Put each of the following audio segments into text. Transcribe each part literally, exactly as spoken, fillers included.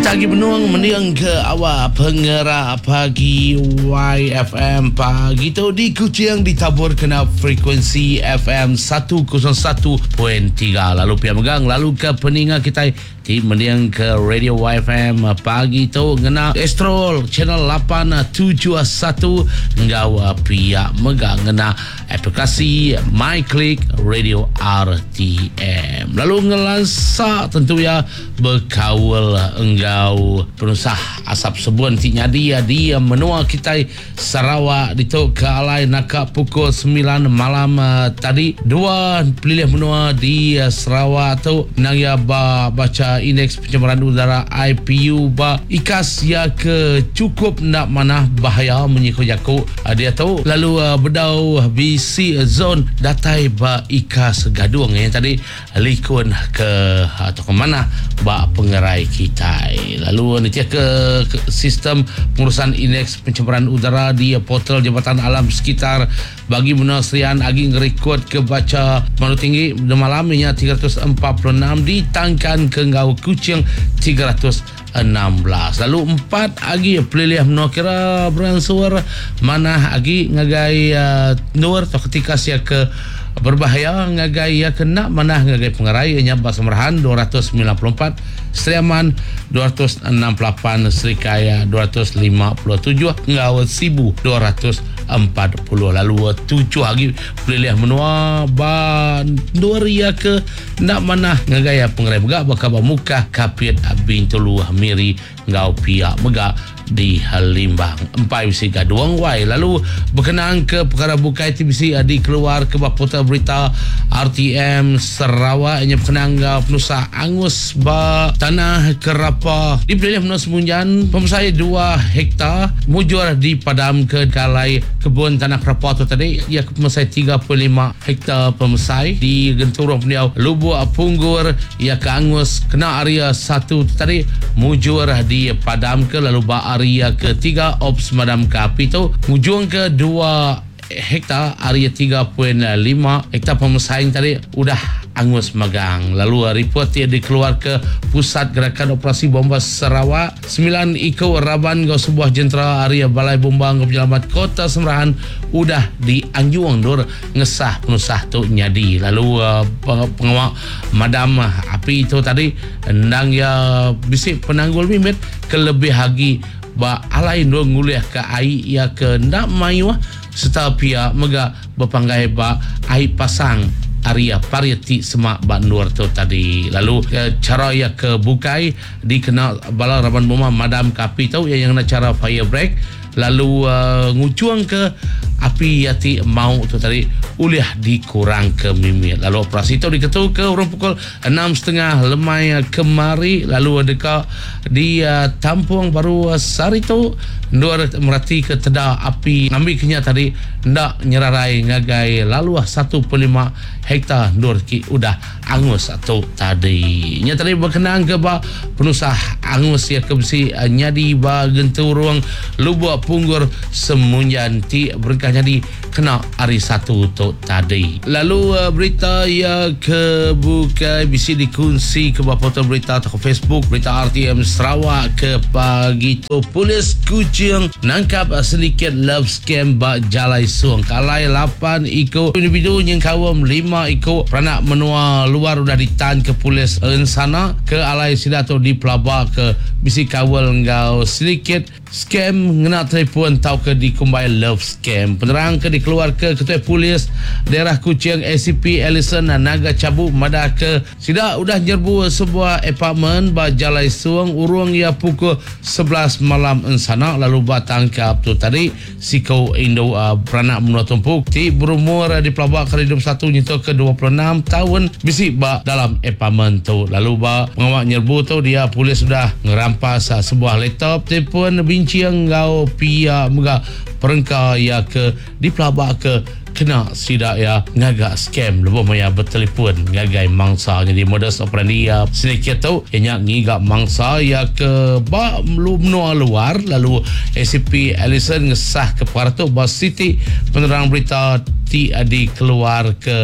Kita lagi menuang meniang ke awal pengerak pagi Y F M pagi tu di Kuching ditabur kena frekuensi F M seratus satu perpuluhan tiga. Lalu pihak megang lalu ke peningat kita di meniang ke Radio Y F M pagi tu ngena Estrol channel lapan tujuh satu ngau pihak megang ngena aplikasi MyClick Radio R T M. Lalu ngelansa tentu ya berkawal engau penusah asap sebun ti nyadi dia menua kita Sarawak ditok ke alai nakak pukul sembilan malam uh, tadi dua pilih menua di uh, Sarawak tu nang ya ba baca indeks pencemaran udara I P U ba ikas ya ke cukup nak mana bahaya menyikut jaku uh, dia tahu lalu uh, bedau B C zone datai ba ikas gadung yang tadi likun ke atau ke mana ba pengerai kita. Lalu nanti ke, ke sistem pengurusan indeks pencemaran udara di portal Jabatan Alam Sekitar bagi menasrian agi ngerekod ke baca malu tinggi di malamnya tiga ratus empat puluh enam ditangkan ke ngau Kuching tiga ratus enam belas. Lalu empat agi pelilih menokira beransur mana agi ngagai uh, nur atau ketika sia ke berbahaya ngagai ya kena mana ngagai pengerai nya Basamarahan dua ratus sembilan puluh empat, Seriaman dua ratus enam puluh lapan, Serikaya dua ratus lima puluh tujuh, ngau Sibu dua ratus empat puluh. Lalu tujuh lagi pelilih menua ba dua ria ke nak mana ngagai pengerai megak bakal muka kapit bintulu miri ngau pihak megak di Halimbang empai bisi gaduang wai. Lalu berkenaan ke perkara bukai T B C di keluar ke portal berita R T M Sarawak yang berkenaan penusah angus ba tanah kerapa di Pelilih Menua Semunjan pemusai dua hektar mujur di padam ke kalai kebun tanah kerapa tu tadi ia pemusai tiga puluh lima hektar pemusai di Genturong Pendiau Lubuk Punggur ia ke angus kena area satu tadi mujur di padam ke lalu ba area ketiga ops madam ke api tu ujung ke dua hektar area tiga puluh lima hektar pemesaing tadi udah angus magang. Lalu report yang dikeluar ke Pusat Gerakan Operasi Bomba Sarawak sembilan ikut raban ke sebuah jentera area Balai Bomba ke Penyelamat Kota Semerahan udah dianjuang dur ngesah penusah tu nyadi. Lalu uh, pengawal madam api itu tadi endang ya bisik penanggul mimit kelebih lagi ba alai ndo nguliah ke ai ya ke ndak maiwa serta pia mega berpanggai ba ai pasang area parieti semak bandur tu tadi. Lalu eh, cara ya ke bukai dikenal bala raban bomba madam kapi tau yang yang nak cara fire break lalu uh, ngucuang ke api yati mau tu tadi uliah dikurang ke mimit. Lalu operasi itu diketu ke orang pukul enam tiga puluh lemai kemari. Lalu dekat di uh, Tampuang Baru Sari tu dua merati ke teda api ngambil kenya tadi ndak nyerarai ngagai lalu satu perpuluhan lima hektar dur ki udah angus atau tadi nya tadi berkenaan ke ba penusah angus ya ke besi uh, nyadi ba Genturong Lubuk Punggur Semunjan ti berkah jadi kena hari satu tu tadi. Lalu uh, berita ya ke buka bisi dikunci ke portal berita atau Facebook berita R T M Sarawak ke pagi tu polis Kuching nangkap uh, sedikit love scam ba Jalai Suang kalai lapan ikut individu yang kawam lima ikut peranak menua luar udah ditahan ke polis uh, sana ke alai sidato di Pelabak ke bisi kawal ngau sedikit scam ngena telefon tau ke dikumbai love scam. Penerang ke dikeluar ke Ketua Polis daerah Kuching A C P Ellison Naga Cabu mada ke sida udah nyerbu sebuah apartmen ba Jalai Suang urung ya pukul sebelas malam ensana lalu batangkap tu tadi sikau Indo uh, beranak menua tumpuk ti berumur uh, di Pelabak ke dua puluh satu nyentuh ke dua puluh enam tahun bisi ba dalam apartmen tu. Lalu ba pengawal nyerbu tu dia polis sudah ngerampas uh, sebuah laptop telefon bincang ngau pia muga perengka ya ke di Pelabak ke kena sidak ya ngagak scam lebih maya bertelefon ngagai mangsa jadi modus operandi ya sedikit tu yang ngigak mangsa ya ke ba menua luar. Lalu A C P Ellison ngesah ke perkara tu ba Siti penerang berita ti di keluar ke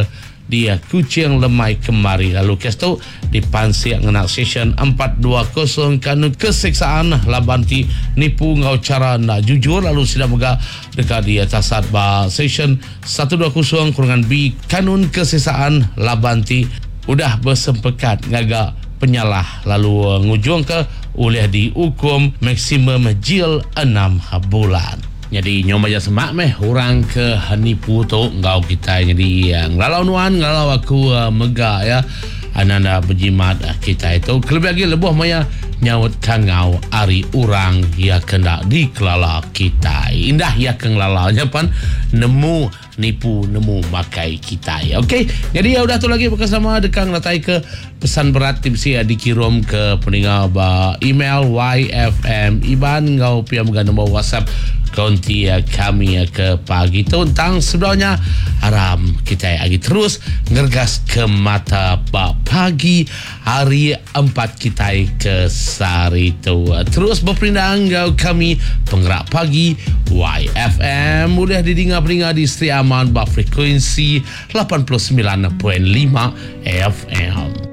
dia Kuching Lemai kemari. Lalu kes tu dipansik ngenak session empat dua kosong kanun keseksaan labanti nipu ngau cara nak jujur. Lalu sida mega dekat di atas ba session satu dua kosong kurungan B kanun keseksaan labanti udah bersempekat ngagak penyalah lalu ngujung ke oleh dihukum maksimum jil enam bulan. Jadi nyom aja semak meh orang ke nipu tu ngau kita jadi yang lalau nuan ngalau aku uh, megak ya ananda berjimat uh, kita itu kelebih lagi lebuh maya nyaut kangau ari orang ya kena dikelala kita indah ya keng lalaunya pan nemu nipu nemu makai kita ya. Okey, jadi ya udah tu lagi bersama dekang natai ke pesan berat tipsi ya dikirim ke peninggal ba email Y F M iban ngau pia mga nombor WhatsApp konti ya kami ya ke pagi tu tentang sebenarnya haram kita lagi terus ngergas ke mata ba pagi hari empat kita ke sari tu terus berpindah ngau kami penggerak pagi Y F M mudah didengar-dengar di Sri Aman ba frekuensi lapan puluh sembilan perpuluhan lima F M.